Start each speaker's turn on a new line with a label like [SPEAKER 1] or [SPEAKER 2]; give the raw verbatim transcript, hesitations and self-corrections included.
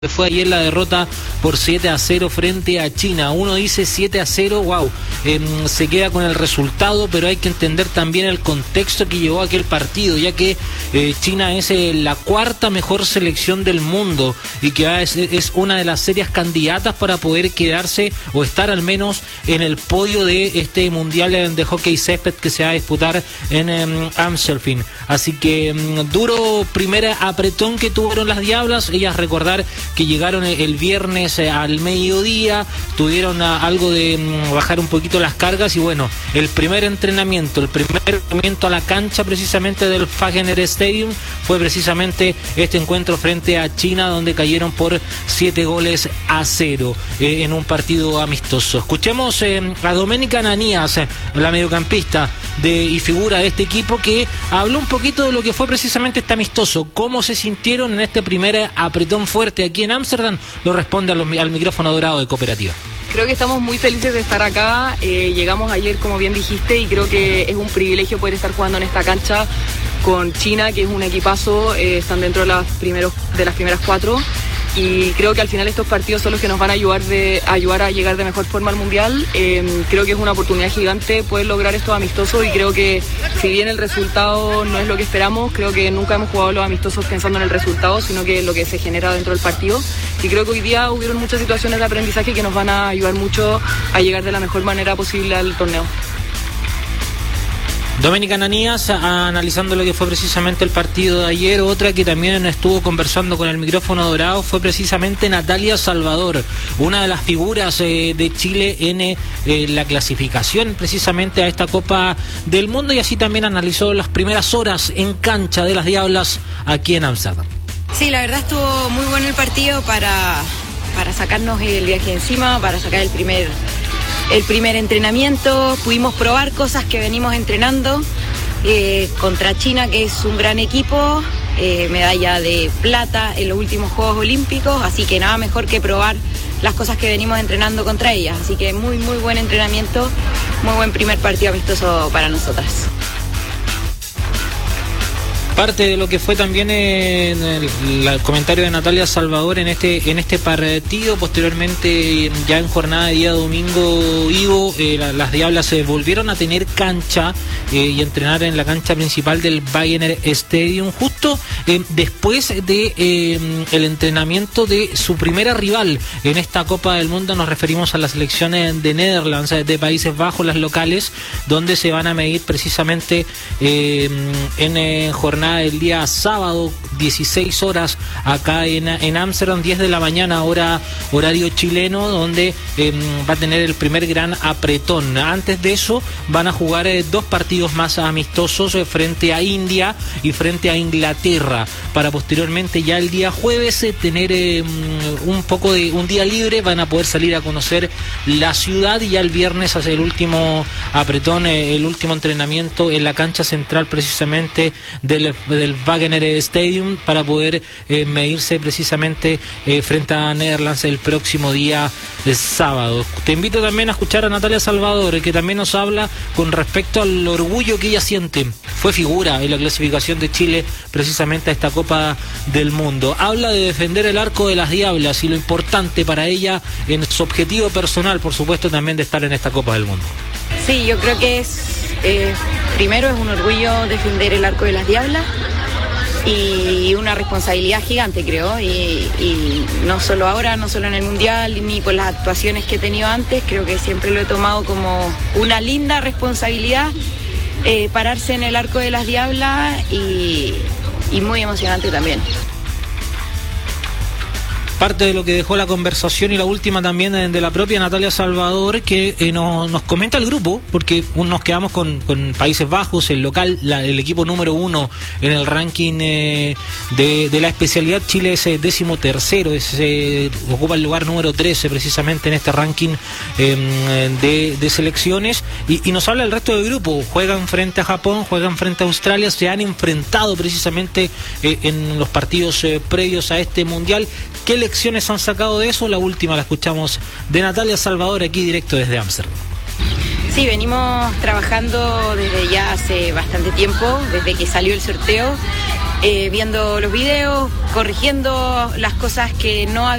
[SPEAKER 1] Fue ayer la derrota por siete a cero frente a China. Uno dice siete a cero, wow, eh, se queda con el resultado, pero hay que entender también el contexto que llevó a aquel partido, ya que eh, China es eh, la cuarta mejor selección del mundo y que ah, es, es una de las serias candidatas para poder quedarse o estar al menos en el podio de este mundial de hockey césped que se va a disputar en eh, Amstelveen. Así que eh, duro primer apretón que tuvieron las Diablas. Ellas, recordar que llegaron el viernes al mediodía, tuvieron algo de bajar un poquito las cargas y bueno, el primer entrenamiento, el primer entrenamiento a la cancha precisamente del Fagner Stadium fue precisamente este encuentro frente a China, donde cayeron por siete goles a cero eh, en un partido amistoso. Escuchemos eh, a Doménica Ananías, eh, la mediocampista de, y figura de este equipo, que habló un poquito de lo que fue precisamente este amistoso, cómo se sintieron en este primer apretón fuerte aquí en Ámsterdam. Lo responde a los, al micrófono dorado de Cooperativa.
[SPEAKER 2] Creo que estamos muy felices de estar acá. Eh, llegamos ayer, como bien dijiste, y creo que es un privilegio poder estar jugando en esta cancha con China, que es un equipazo. Eh, están dentro de las, primeros, de las primeras cuatro. Y creo que al final estos partidos son los que nos van a ayudar, de, a, ayudar a llegar de mejor forma al Mundial. Eh, creo que es una oportunidad gigante poder lograr estos amistosos, y creo que si bien el resultado no es lo que esperamos, creo que nunca hemos jugado los amistosos pensando en el resultado, sino que lo que se genera dentro del partido. Y creo que hoy día hubieron muchas situaciones de aprendizaje que nos van a ayudar mucho a llegar de la mejor manera posible al torneo.
[SPEAKER 1] Doménica Ananías analizando lo que fue precisamente el partido de ayer. Otra que también estuvo conversando con el micrófono dorado fue precisamente Natalia Salvador, una de las figuras eh, de Chile en eh, la clasificación precisamente a esta Copa del Mundo, y así también analizó las primeras horas en cancha de las Diablas aquí en Ámsterdam.
[SPEAKER 3] Sí, la verdad estuvo muy bueno el partido para, para sacarnos el viaje encima, para sacar el primer... El primer entrenamiento, pudimos probar cosas que venimos entrenando eh, contra China, que es un gran equipo, eh, medalla de plata en los últimos Juegos Olímpicos, así que nada mejor que probar las cosas que venimos entrenando contra ellas. Así que muy, muy buen entrenamiento, muy buen primer partido amistoso para nosotras.
[SPEAKER 1] Parte de lo que fue también en el, el comentario de Natalia Salvador en este en este partido. Posteriormente, ya en jornada de día domingo, Ivo, eh, la, las Diablas se eh, volvieron a tener cancha eh, y entrenar en la cancha principal del Fagner Stadium, justo eh, después de eh, el entrenamiento de su primera rival en esta Copa del Mundo. Nos referimos a las selecciones de Netherlands, de Países Bajos, las locales, donde se van a medir precisamente eh, en eh, jornada el día sábado, dieciséis horas acá en en Ámsterdam, diez de la mañana, hora horario chileno, donde eh, va a tener el primer gran apretón. Antes de eso van a jugar eh, dos partidos más amistosos eh, frente a India y frente a Inglaterra, para posteriormente ya el día jueves eh, tener eh, un poco de un día libre. Van a poder salir a conocer la ciudad y ya el viernes hacer el último apretón, eh, el último entrenamiento en la cancha central precisamente del del Fagner Stadium, para poder eh, medirse precisamente eh, frente a Netherlands el próximo día de sábado. Te invito también a escuchar a Natalia Salvador, que también nos habla con respecto al orgullo que ella siente. Fue figura en la clasificación de Chile precisamente a esta Copa del Mundo. Habla de defender el arco de las Diablas y lo importante para ella en su objetivo personal, por supuesto, también de estar en esta Copa del Mundo.
[SPEAKER 3] Sí, yo creo que es, eh, primero es un orgullo defender el arco de las Diablas y una responsabilidad gigante, creo, y, y no solo ahora, no solo en el Mundial, ni por las actuaciones que he tenido antes. Creo que siempre lo he tomado como una linda responsabilidad, eh, pararse en el arco de las Diablas, y, y muy emocionante también.
[SPEAKER 1] Parte de lo que dejó la conversación y la última también de la propia Natalia Salvador, que eh, nos, nos comenta el grupo, porque nos quedamos con, con Países Bajos, el local, la, el equipo número uno en el ranking eh, de, de la especialidad. Chile es décimo tercero, es, eh, ocupa el lugar número trece precisamente en este ranking eh, de, de selecciones, y, y nos habla el resto del grupo. Juegan frente a Japón, juegan frente a Australia, se han enfrentado precisamente eh, en los partidos eh, previos a este Mundial. ¿Qué lecciones han sacado de eso? La última la escuchamos de Natalia Salvador, aquí directo desde Ámsterdam.
[SPEAKER 3] Sí, venimos trabajando desde ya hace bastante tiempo, desde que salió el sorteo, eh, viendo los videos, corrigiendo las cosas que no había